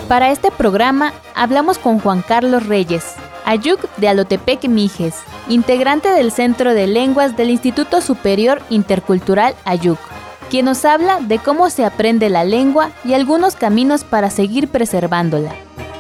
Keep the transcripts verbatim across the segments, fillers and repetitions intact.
Para este programa hablamos con Juan Carlos Reyes, Ayuk de Alotepec, Mijes, integrante del Centro de Lenguas del Instituto Superior Intercultural Ayuk, quien nos habla de cómo se aprende la lengua y algunos caminos para seguir preservándola.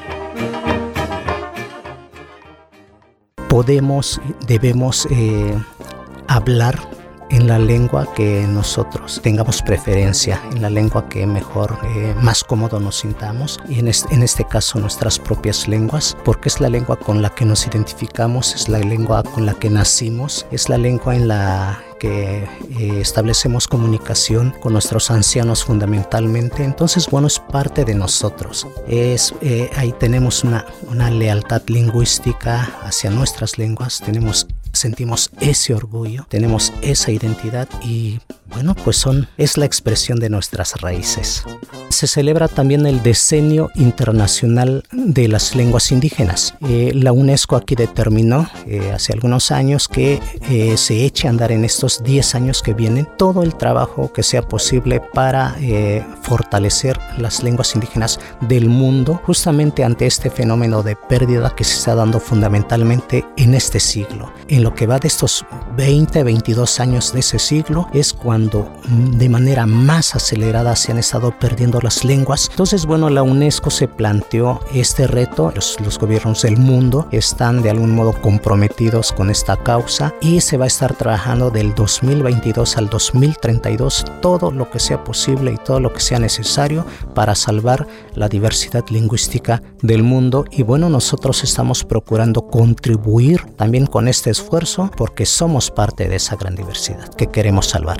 Podemos, debemos eh, hablar en la lengua que nosotros tengamos preferencia, en la lengua que mejor, eh, más cómodo nos sintamos, y en este, en este caso nuestras propias lenguas, porque es la lengua con la que nos identificamos, es la lengua con la que nacimos, es la lengua en la que eh, establecemos comunicación con nuestros ancianos fundamentalmente. Entonces, bueno, es parte de nosotros. Es, eh, ahí tenemos una, una lealtad lingüística hacia nuestras lenguas, tenemos, sentimos ese orgullo, tenemos esa identidad y, bueno, pues son, es la expresión de nuestras raíces. Se celebra también el Decenio Internacional de las Lenguas Indígenas. Eh, la UNESCO aquí determinó eh, hace algunos años que eh, se eche a andar en estos diez años que vienen todo el trabajo que sea posible para eh, fortalecer las lenguas indígenas del mundo, justamente ante este fenómeno de pérdida que se está dando fundamentalmente en este siglo. En lo que va de estos veinte, veintidós años de ese siglo es cuando de manera más acelerada se han estado perdiendo las lenguas. Entonces, bueno, la UNESCO se planteó este reto, los, los gobiernos del mundo están de algún modo comprometidos con esta causa y se va a estar trabajando del dos mil veintidós al dos mil treinta y dos todo lo que sea posible y todo lo que sea necesario para salvar la diversidad lingüística del mundo. Y bueno, nosotros estamos procurando contribuir también con este esfuerzo porque somos parte de esa gran diversidad que queremos salvar.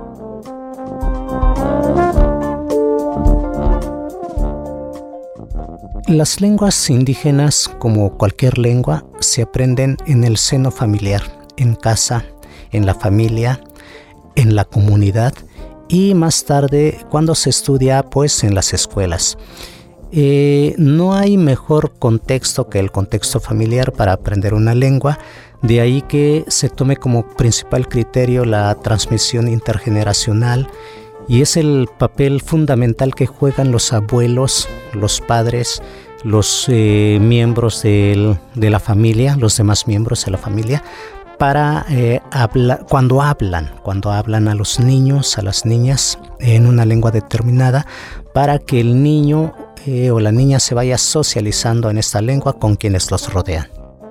Las lenguas indígenas, como cualquier lengua, se aprenden en el seno familiar, en casa, en la familia, en la comunidad y más tarde cuando se estudia pues en las escuelas. Eh, no hay mejor contexto que el contexto familiar para aprender una lengua, de ahí que se tome como principal criterio la transmisión intergeneracional y es el papel fundamental que juegan los abuelos, los padres, los eh, miembros del, de la familia, los demás miembros de la familia, para eh, hablar, cuando hablan, cuando hablan a los niños, a las niñas en una lengua determinada, para que el niño eh, o la niña se vaya socializando en esta lengua con quienes los rodean.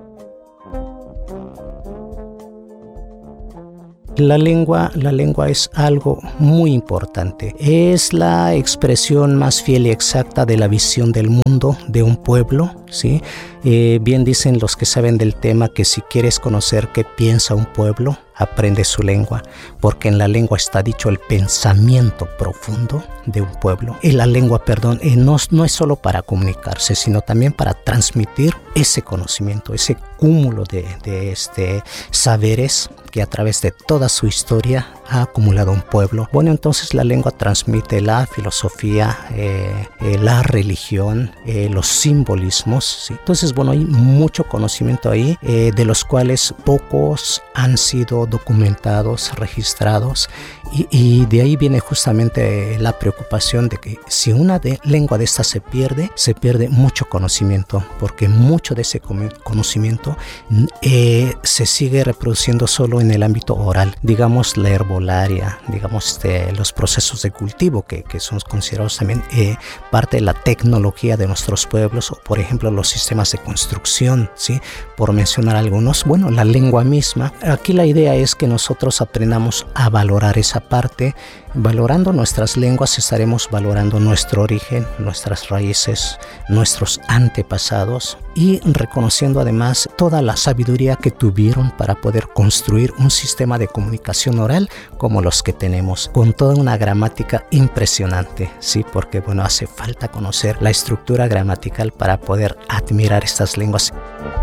La lengua, la lengua es algo muy importante. Es la expresión más fiel y exacta de la visión del mundo de un pueblo, ¿sí? Eh, bien dicen los que saben del tema que si quieres conocer qué piensa un pueblo, aprende su lengua, porque en la lengua está dicho el pensamiento profundo de un pueblo. Y la lengua, perdón, eh, no, no es solo para comunicarse, sino también para transmitir ese conocimiento, ese cúmulo de, de este, saberes que a través de toda su historia ha acumulado un pueblo. Bueno, entonces la lengua transmite la filosofía, eh, eh, la religión, eh, los simbolismos, ¿sí? Entonces, bueno, hay mucho conocimiento ahí, eh, de los cuales pocos han sido documentados, registrados, y, y de ahí viene justamente la preocupación de que si una de, lengua de esta se pierde, se pierde mucho conocimiento, porque mucho de ese conocimiento eh, se sigue reproduciendo solo en el ámbito oral, digamos la herbolaria, digamos este, los procesos de cultivo que, que son considerados también eh, parte de la tecnología de nuestros pueblos, o por ejemplo los sistemas de construcción, ¿sí? Por mencionar algunos. Bueno, la lengua misma, aquí la idea es que nosotros aprendamos a valorar esa parte. Valorando nuestras lenguas estaremos valorando nuestro origen, nuestras raíces, nuestros antepasados y reconociendo además toda la sabiduría que tuvieron para poder construir un sistema de comunicación oral como los que tenemos, con toda una gramática impresionante, sí, porque bueno, hace falta conocer la estructura gramatical para poder admirar estas lenguas.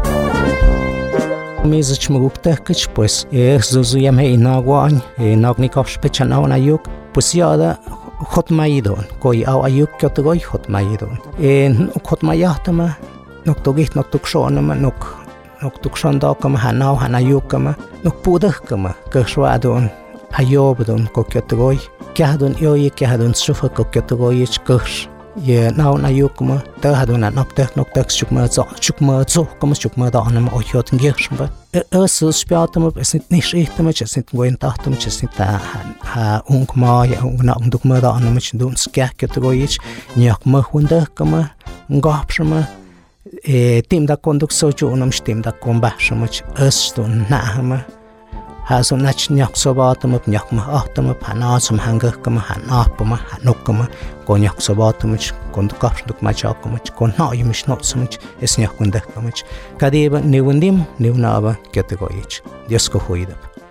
Mizich muguktekich pues zuzuyam he inaguan nagnikos pechanawan ayuk pues yada hotmaidon koi au ayuk kyotogoy hotmaidon en hotmayahtama noktogit noktukshonama nok noktukshondokama hanau hanayukama nokpudakama kashwadon ayobdon kokyotogoy kyahdon yoy kyahdon shufa kokyotogoyich kush ye nau na yu kuma ta haduna nop ta nok ta chukma zo chukma zo kuma chukma da anam o hyot ngier shamba es spiatum es nit nicht richtig mit es nit goin tachtum es nit ha un kuma ya una un dukma da anam chindun skak kategoich nyak ma hunda kuma ngap shama e tim da konduk so chu unam stim da komba shama es stun na hama ha so nach nyak so ba tum nyak ma ahtum phana sum hanga kuma hana puma hanuk kuma ko nyak so ba tum konduk ka duk ma cha kuma kon na yimish not sum es nyak kunda kuma kadeba nevundim nevnaba kategoich dios ko hoida